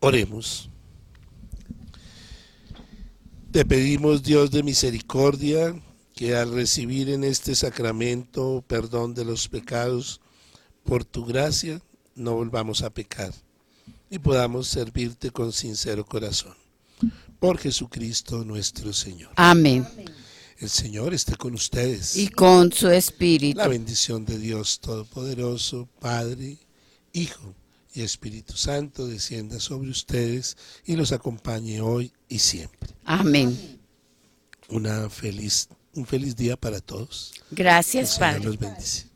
Oremos. Te pedimos, Dios de misericordia, que al recibir en este sacramento perdón de los pecados, por tu gracia no volvamos a pecar y podamos servirte con sincero corazón. Por Jesucristo nuestro Señor. Amén. El Señor esté con ustedes. Y con su espíritu. La bendición de Dios Todopoderoso, Padre, Hijo y Espíritu Santo descienda sobre ustedes y los acompañe hoy y siempre. Amén. Un feliz día para todos. Gracias, El Señor Padre. los bendice.